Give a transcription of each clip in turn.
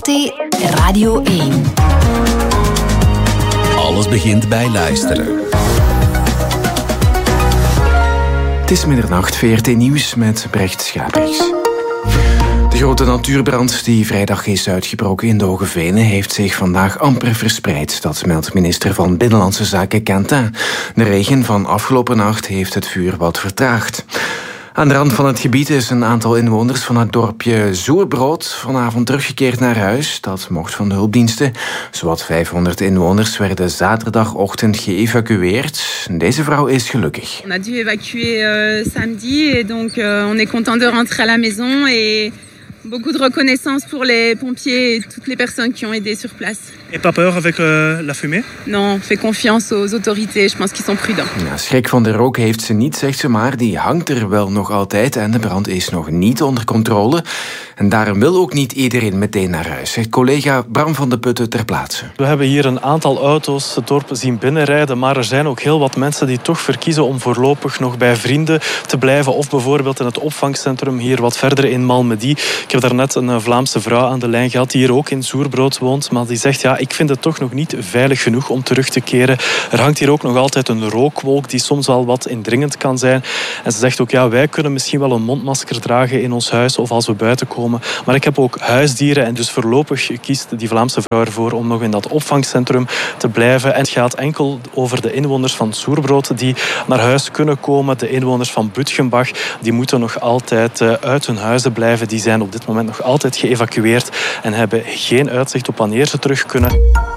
VRT Radio 1. Alles begint bij luisteren. Het is middernacht, VRT Nieuws met Brecht Schaperis. De grote natuurbrand die vrijdag is uitgebroken in de Hoge Venen heeft zich vandaag amper verspreid. Dat meldt minister van Binnenlandse Zaken Quentin. De regen van afgelopen nacht heeft het vuur wat vertraagd. Aan de rand van het gebied is een aantal inwoners van het dorpje Zoerbrood vanavond teruggekeerd naar huis. Dat mocht van de hulpdiensten. Zowat 500 inwoners werden zaterdagochtend geëvacueerd. Deze vrouw is gelukkig. On a dû évacuer samedi et donc on est content de rentrer à la maison et beaucoup de reconnaissance pour les pompiers et toutes les personnes qui ont aidé sur place. Et pas peur avec la fumée? Non, on fait confiance aux autorités. Je pense qu'ils sont prudents. Ja, schrik van de rook heeft ze niet, zegt ze, maar die hangt er wel nog altijd en de brand is nog niet onder controle. En daarom wil ook niet iedereen meteen naar huis, zegt collega Bram van de Putten ter plaatse. We hebben hier een aantal auto's het dorp zien binnenrijden, maar er zijn ook heel wat mensen die toch verkiezen om voorlopig nog bij vrienden te blijven of bijvoorbeeld in het opvangcentrum hier wat verder in Malmedy. Ik heb daarnet een Vlaamse vrouw aan de lijn gehad die hier ook in Zoerbrood woont, maar die zegt ja, ik vind het toch nog niet veilig genoeg om terug te keren. Er hangt hier ook nog altijd een rookwolk die soms wel wat indringend kan zijn. En ze zegt ook, ja, wij kunnen misschien wel een mondmasker dragen in ons huis of als we buiten komen. Maar ik heb ook huisdieren en dus voorlopig kiest die Vlaamse vrouw ervoor om nog in dat opvangcentrum te blijven. En het gaat enkel over de inwoners van Zoerbrood die naar huis kunnen komen. De inwoners van Butgenbach, die moeten nog altijd uit hun huizen blijven. Die zijn op dit moment nog altijd geëvacueerd en hebben geen uitzicht op wanneer ze terug kunnen.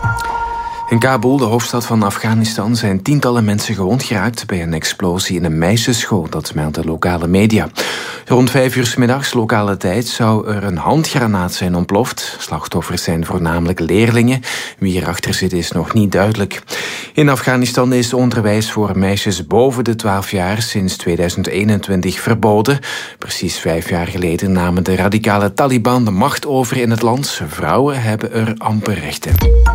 In Kabul, de hoofdstad van Afghanistan, zijn tientallen mensen gewond geraakt bij een explosie in een meisjesschool, dat melden lokale media. Rond 5 uur 's middags lokale tijd zou er een handgranaat zijn ontploft. Slachtoffers zijn voornamelijk leerlingen. Wie erachter zit is nog niet duidelijk. In Afghanistan is onderwijs voor meisjes boven de 12 jaar sinds 2021 verboden. Precies 5 jaar geleden namen de radicale Taliban de macht over in het land. Vrouwen hebben er amper rechten.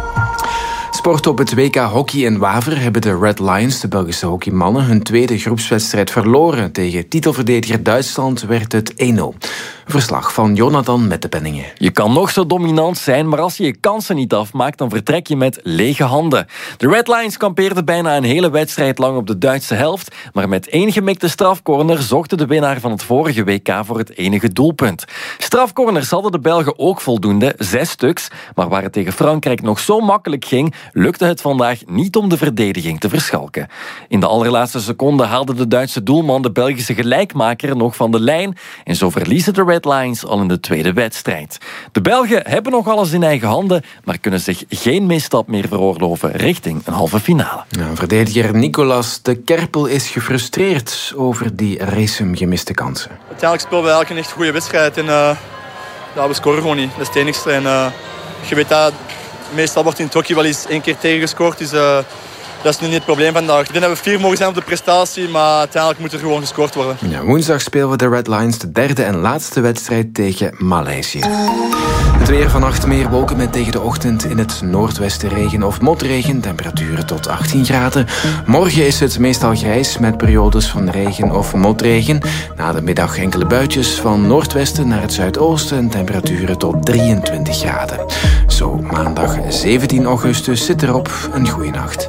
Sport op het WK Hockey in Waver hebben de Red Lions, de Belgische hockeymannen, hun tweede groepswedstrijd verloren. Tegen titelverdediger Duitsland werd het 1-0. Verslag van Jonathan met de penningen. Je kan nog zo dominant zijn, maar als je je kansen niet afmaakt, dan vertrek je met lege handen. De Red Lions kampeerden bijna een hele wedstrijd lang op de Duitse helft, maar met 1 gemikte strafcorner zochten de winnaar van het vorige WK voor het enige doelpunt. Strafcorners hadden de Belgen ook voldoende, 6 stuks, maar waar het tegen Frankrijk nog zo makkelijk ging, lukte het vandaag niet om de verdediging te verschalken. In de allerlaatste seconde haalde de Duitse doelman de Belgische gelijkmaker nog van de lijn en zo verliezen de Red Lions al in de tweede wedstrijd. De Belgen hebben nog alles in eigen handen, maar kunnen zich geen misstap meer veroorloven richting een halve finale. Ja, verdediger Nicolas de Kerpel is gefrustreerd over die race gemiste kansen. Uiteindelijk spelen we eigenlijk een echt goede wedstrijd en we scoren gewoon niet. Dat is het enigste. En je weet dat meestal wordt in het hockey wel eens 1 keer tegengescoord, dus dat is nu niet het probleem vandaag. Ik denk dat we 4 mogen zijn op de prestatie, maar uiteindelijk moet er gewoon gescoord worden. Ja, woensdag spelen we de Red Lions de derde en laatste wedstrijd tegen Maleisië. Het weer vannacht meer wolken met tegen de ochtend in het noordwesten regen of motregen. Temperaturen tot 18 graden. Morgen is het meestal grijs met periodes van regen of motregen. Na de middag enkele buitjes van noordwesten naar het zuidoosten. En temperaturen tot 23 graden. Zo, maandag 17 augustus zit erop. Een goeie nacht.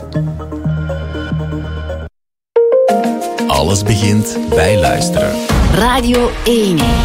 Alles begint bij luisteren. Radio 1.